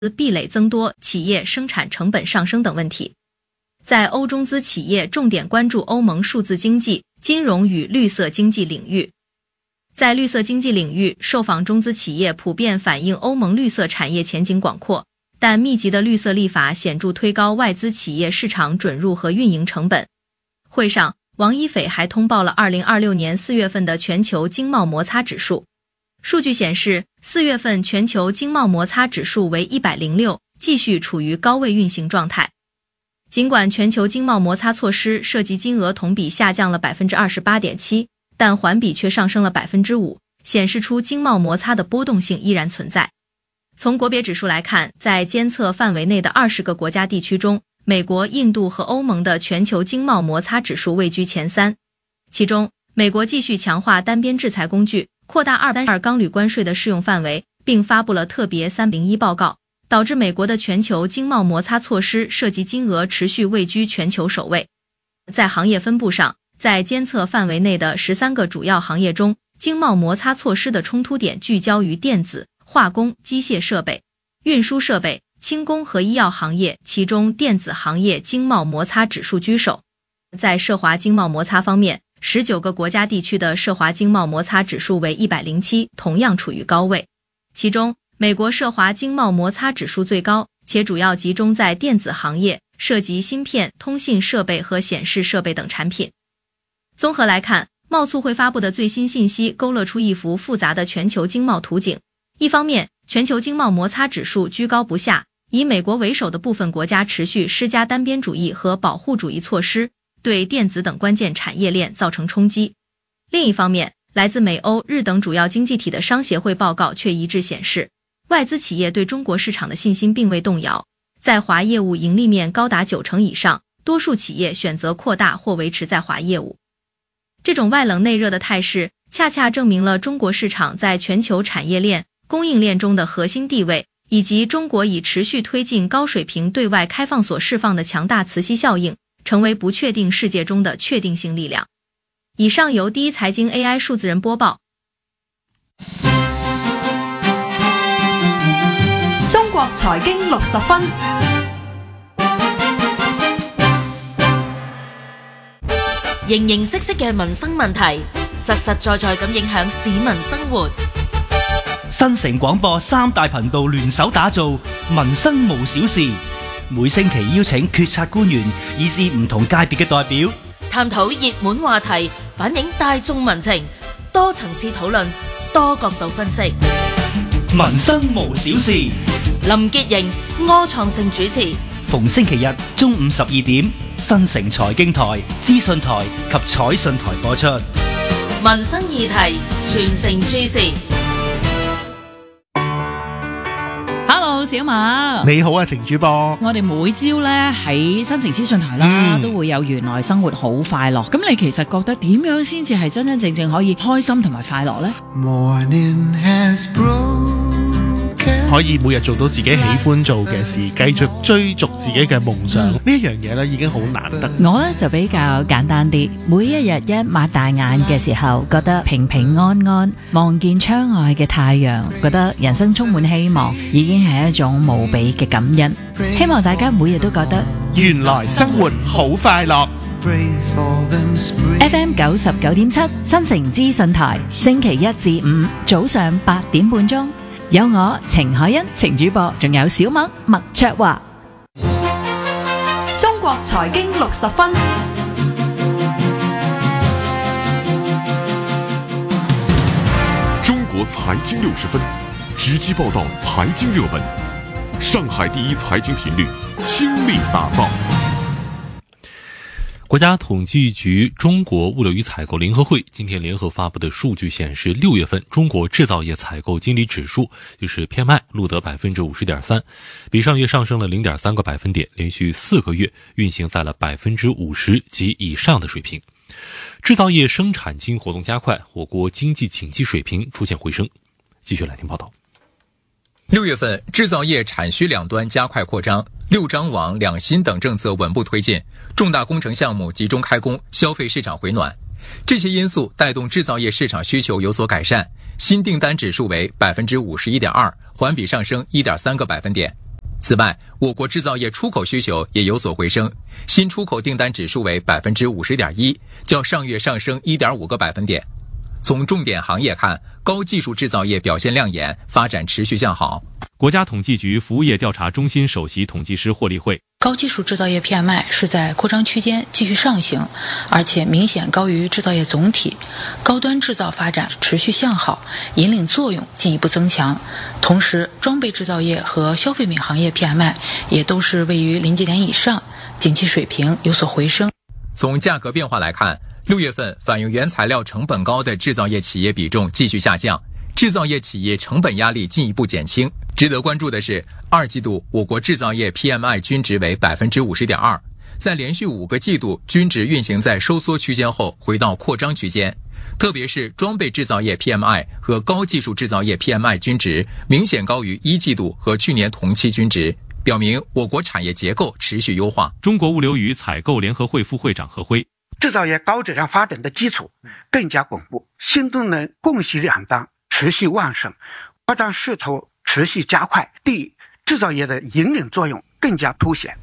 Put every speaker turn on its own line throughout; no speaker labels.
壁垒增多、企业生产成本上升等问题。在欧中资企业重点关注欧盟数字经济、金融与绿色经济领域。在绿色经济领域，受访中资企业普遍反映欧盟绿色产业前景广阔，但密集的绿色立法显著推高外资企业市场准入和运营成本。会上，王一斐还通报了2026年4月份的全球经贸摩擦指数。数据显示，4月份全球经贸摩擦指数为106，继续处于高位运行状态。尽管全球经贸摩擦措施涉及金额同比下降了 28.7%， 但环比却上升了 5%， 显示出经贸摩擦的波动性依然存在。从国别指数来看，在监测范围内的20个国家地区中，美国、印度和欧盟的全球经贸摩擦指数位居前3。其中，美国继续强化单边制裁工具，扩大232钢铝关税的适用范围，并发布了特别301报告，导致美国的全球经贸摩擦措施涉及金额持续位居全球首位。在行业分布上，在监测范围内的13个主要行业中，经贸摩擦措施的冲突点聚焦于电子、化工、机械设备、运输设备、轻工和医药行业，其中电子行业经贸摩擦指数居首。在涉华经贸摩擦方面，19个国家地区的涉华经贸摩擦指数为107，同样处于高位。其中，美国涉华经贸摩擦指数最高，且主要集中在电子行业，涉及芯片、通信设备和显示设备等产品。综合来看，贸促会发布的最新信息勾勒出一幅复杂的全球经贸图景。一方面，全球经贸摩擦指数居高不下，以美国为首的部分国家持续施加单边主义和保护主义措施，对电子等关键产业链造成冲击。另一方面，来自美欧、日等主要经济体的商协会报告却一致显示，外资企业对中国市场的信心并未动摇，在华业务盈利面高达90%以上，多数企业选择扩大或维持在华业务。这种外冷内热的态势，恰恰证明了中国市场在全球产业链、供应链中的核心地位，以及中国以持续推进高水平对外开放所释放的强大磁吸效应，成为不确定世界中的确定性力量。以上由第一财经 AI 数字人播报。
中國財經60分，
形形色色嘅民生問題，實實在在咁影響市民生活。
新城廣播3大頻道聯手打造民生無小事，每星期邀請決策官員以至唔同界別嘅代表，
探討熱門話題，反映大眾民情，多層次討論，多角度分析。
民生無小事，
林潔瑩、柯創盛主持，
逢星期日中午12點，新城財經台、資訊台及彩訊台播出。
民生議題，全城注視。
Hello， 小馬，
你好啊，程主播。
我哋每朝咧喺新城資訊台啦，都會有原來生活好快樂。咁你其實覺得點樣先至係真真正正可以開心同埋快樂呢？
Morning has broken， 可以每日做到自己喜歡做嘅事，繼續追逐自己嘅夢想，呢一樣嘢咧已經好難得。
我咧就比較簡單啲，每一日一擘大眼嘅時候，覺得平平安安，望見窗外嘅太陽，覺得人生充滿希望，已經係一種無比嘅感恩。希望大家每日都覺得
原來生活好快樂。
FM 99.7新城資訊台，星期一至五早上8點半鐘，有我程海欣程主播，仲有小麥麥卓華。
中國財經60分，
中國財經60分，直擊報道財經熱門，上海第一財經頻率傾力打造。
國家統計局中國物流與採購聯合會今天聯合發布的數據顯示，6月份中國製造業採購經理指數就是 PMI 錄得 50.3%， 比上月上升了 0.3個百分點，連續4個月運行在了 50% 及以上的水平。製造業生產經活動加快，我國經濟景氣水平出現回升。繼續來聽報道。
6月份製造業產需兩端加快擴張，6張網2新等政策穩步推進，重大工程項目集中開工，消費市場回暖，這些因素帶動製造業市場需求有所改善，新訂單指數為 51.2%， 環比上升 1.3個百分點。 此外，我国制造业出口需求也有所回升，新出口订单指数为 50.1%， 较上月上升 1.5个百分点。从重点行业看，高技术制造业表现亮眼，发展持续向好。
国家统计局服务业调查中心首席统计师霍立慧，
高技术制造业 PMI 是在扩张区间继续上行，而且明显高于制造业总体，高端制造发展持续向好，引领作用进一步增强。同时，装备制造业和消费品行业 PMI 也都是位于临界点以上，景气水平有所回升。
从价格变化来看，6月份反映原材料成本高的制造业企业比重继续下降，制造业企业成本压力进一步减轻。值得关注的是，2季度我国制造业 PMI 均值为 50.2%， 在连续5个季度均值运行在收缩区间后回到扩张区间，特别是装备制造业 PMI 和高技术制造业 PMI 均值明显高于1季度和去年同期均值，表明我国产业结构持续优化。
中国物流与采购联合会副会长何辉，
制造业高质量发展的基础更加稳固，新动能供需两端持续旺盛，扩张势头持续加快，对制造业的引领作用更加凸显。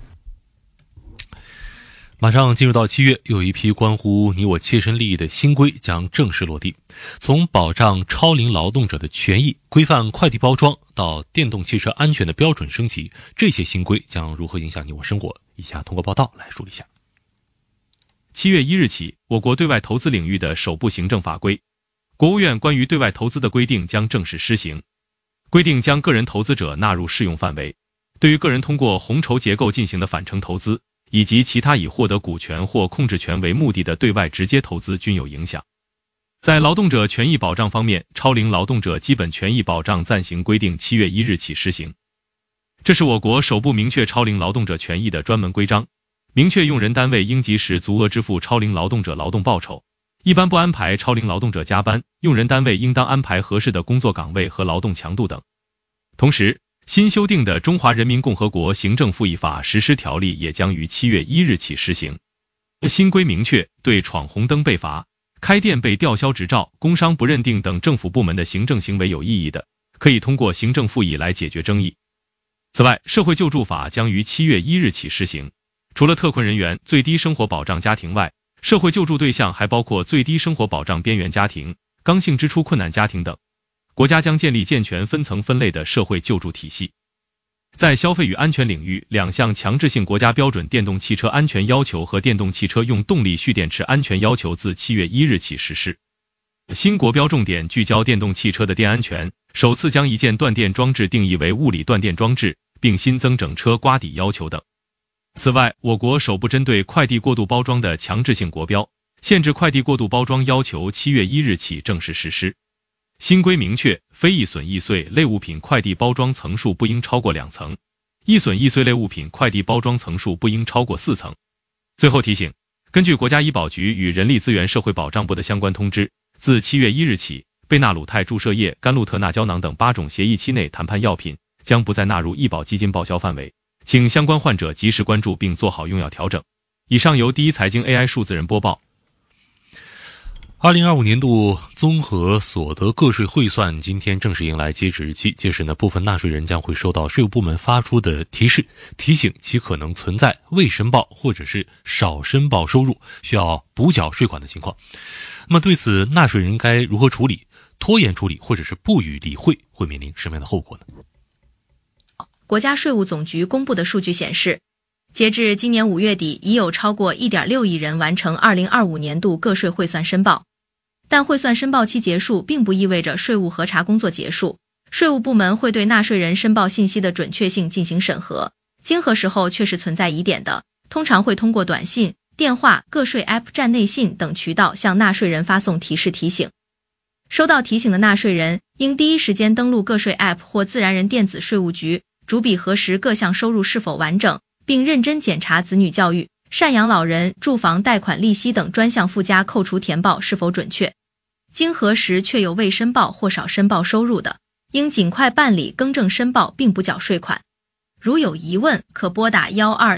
马上进入到7月，有一批关乎你我切身利益的新规将正式落地。从保障超龄劳动者的权益、规范快递包装到电动汽车安全的标准升级，这些新规将如何影响你我生活？以下通过报道来梳理一下。7月1日起，我国对外投资领域的首部行政法规，国务院关于对外投资的规定将正式施行。规定将个人投资者纳入适用范围，对于个人通过红筹结构进行的返程投资，以及其他以获得股权或控制权为目的的对外直接投资均有影响。在劳动者权益保障方面，超龄劳动者基本权益保障暂行规定7月1日起施行。这是我国首部明确超龄劳动者权益的专门规章，明确用人单位应及时足额支付超龄劳动者劳动报酬，一般不安排超龄劳动者加班，用人单位应当安排合适的工作岗位和劳动强度等。同时，新修订的《中华人民共和国行政复议法实施条例》也将于7月1日起施行。新规明确，对闯红灯被罚、开店被吊销执照、工伤不认定等政府部门的行政行为有异议的，可以通过行政复议来解决争议。此外，社会救助法将于7月1日起施行。除了特困人员、最低生活保障家庭外，社会救助对象还包括最低生活保障边缘家庭、刚性支出困难家庭等。国家将建立健全分层分类的社会救助体系。在消费与安全领域，2项强制性国家标准电动汽车安全要求和电动汽车用动力蓄电池安全要求自7月1日起实施。新国标重点聚焦电动汽车的电安全，首次将一键断电装置定义为物理断电装置，并新增整车刮底要求等。此外，我国首部针对快递过度包装的强制性国标，限制快递过度包装要求7月1日起正式实施。新规明确，非易损易碎类物品快递包装层数不应超过2层，易损易碎类物品快递包装层数不应超过4层。最后提醒，根据国家医保局与人力资源社会保障部的相关通知，自7月1日起，贝纳鲁肽注射液、甘露特钠胶囊等8种协议期内谈判药品将不再纳入医保基金报销范围，请相关患者及时关注并做好用药调整。以上由第一财经 AI 数字人播报。2025年度综合所得个税汇算今天正式迎来截止日期，届时呢，部分纳税人将会收到税务部门发出的提示，提醒其可能存在未申报或者是少申报收入需要补缴税款的情况。那么对此，纳税人该如何处理？拖延处理或者是不予理会，会面临什么样的后果呢？
国家税务总局公布的数据显示，截至今年5月底，已有超过 1.6 亿人完成2025年度个税汇算申报。但汇算申报期结束并不意味着税务核查工作结束，税务部门会对纳税人申报信息的准确性进行审核，经核实后确实存在疑点的，通常会通过短信、电话、个税 App 站内信等渠道向纳税人发送提示提醒。收到提醒的纳税人应第一时间登录个税 App 或自然人电子税务局，逐笔核实各项收入是否完整，并认真检查子女教育、赡养老人、住房贷款利息等专项附加扣除填报是否准确。经核实确有未申报或少申报收入的，应尽快办理更正申报并补缴税款。如有疑问，可拨打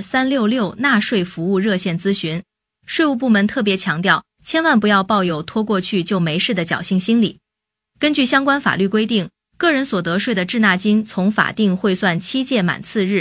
12366纳税服务热线咨询。税务部门特别强调，千万不要抱有拖过去就没事的侥幸心理。根据相关法律规定，个人所得税的滞纳金从法定汇算期届满次日